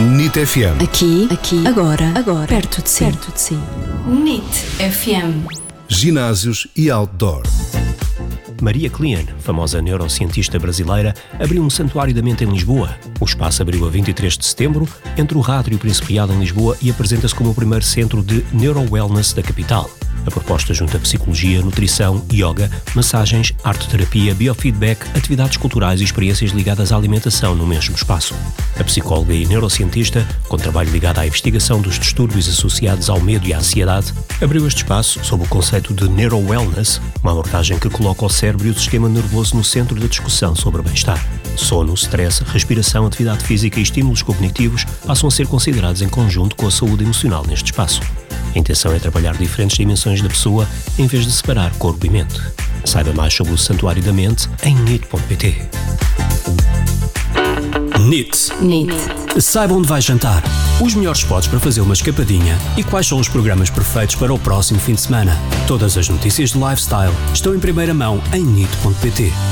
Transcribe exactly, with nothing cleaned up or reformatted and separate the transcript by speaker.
Speaker 1: N I T F M.
Speaker 2: Aqui, aqui, agora, agora, perto de si. Perto de si.
Speaker 3: N I T F M.
Speaker 1: Ginásios e outdoor.
Speaker 4: Maria Klein, famosa neurocientista brasileira, abriu um santuário da mente em Lisboa. O espaço abriu a vinte e três de setembro, entre o Rádio e o Príncipe Real em Lisboa, e apresenta-se como o primeiro centro de neuro-wellness da capital. A proposta junta psicologia, nutrição, yoga, massagens, arte-terapia, biofeedback, atividades culturais e experiências ligadas à alimentação no mesmo espaço. A psicóloga e neurocientista, com trabalho ligado à investigação dos distúrbios associados ao medo e à ansiedade, abriu este espaço sob o conceito de neuro-wellness, uma abordagem que coloca o cérebro e o sistema nervoso no centro da discussão sobre o bem-estar. Sono, stress, respiração, atividade física e estímulos cognitivos passam a ser considerados em conjunto com a saúde emocional neste espaço. A intenção é trabalhar diferentes dimensões da pessoa em vez de separar corpo e mente. Saiba mais sobre o Santuário da Mente em N I T ponto P T.
Speaker 5: N I T.
Speaker 3: N I T.
Speaker 5: Saiba onde vai jantar, os melhores spots para fazer uma escapadinha e quais são os programas perfeitos para o próximo fim de semana. Todas as notícias de lifestyle estão em primeira mão em N I T ponto P T.